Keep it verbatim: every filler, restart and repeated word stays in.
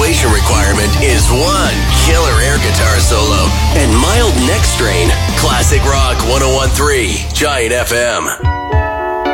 ventilation requirement is one killer air guitar solo and mild neck strain. Classic Rock one oh one point three Giant F M.